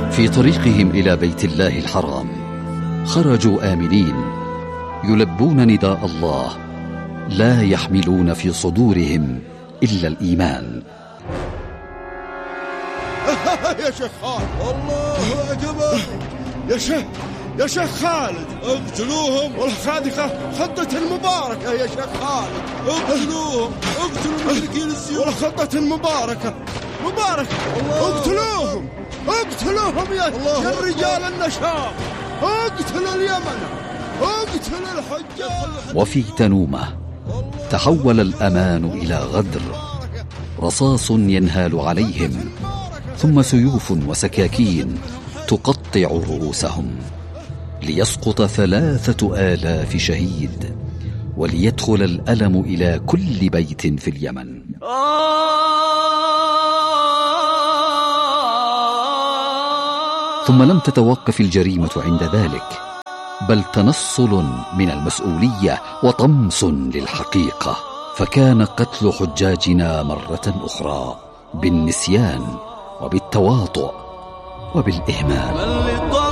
في طريقهم إلى بيت الله الحرام خرجوا آمنين يلبون نداء الله، لا يحملون في صدورهم إلا الإيمان. يا شيخ خالد، الله أكبر. يا شيخ خالد، اقتلوهم والخادقة خطة المباركة. يا شيخ خالد اقتلوهم، اقتلوا المشركين السيوف والخطة المباركة مباركة. اقتلوهم يا الرجال النشاط، اقتلوا اليمن، اقتلوا الحجاج. وفي تنومة تحول الأمان إلى غدر، رصاص ينهال عليهم، ثم سيوف وسكاكين تقطع رؤوسهم، ليسقط 3000 شهيد، وليدخل الألم إلى كل بيت في اليمن. ثم لم تتوقف الجريمة عند ذلك، بل تنصل من المسؤولية وطمس للحقيقة، فكان قتل حجاجنا مرة أخرى بالنسيان وبالتواطؤ وبالإهمال.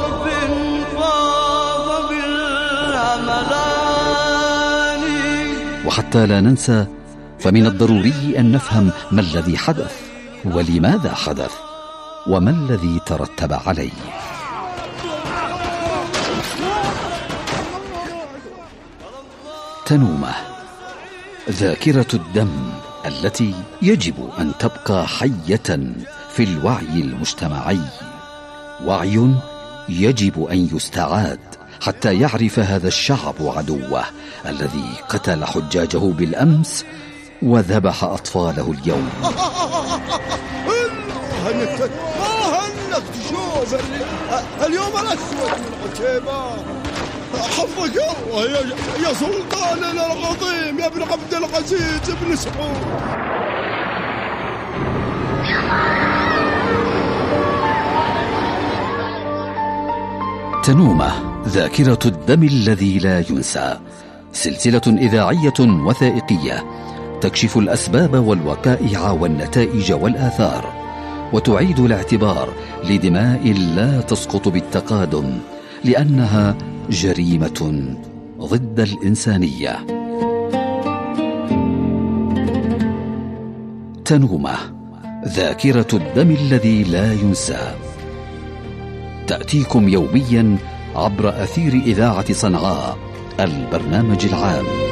وحتى لا ننسى، فمن الضروري أن نفهم ما الذي حدث ولماذا حدث وما الذي ترتب عليه. تنومة، ذاكرة الدم التي يجب أن تبقى حية في الوعي المجتمعي، وعي يجب أن يستعاد حتى يعرف هذا الشعب عدوه الذي قتل حجاجه بالأمس وذبح أطفاله اليوم. انك تشوف اليوم الأسود من عتيبة. حفظك الله يا سلطاننا العظيم، يا ابن عبد العزيز بن سعود. تنومة، ذاكرة الدم الذي لا ينسى، سلسلة إذاعية وثائقية تكشف الأسباب والوقائع والنتائج والآثار، وتعيد الاعتبار لدماء لا تسقط بالتقادم، لأنها جريمة ضد الإنسانية. تنومة، ذاكرة الدم الذي لا ينسى، تأتيكم يوميا عبر أثير إذاعة صنعاء، البرنامج العام.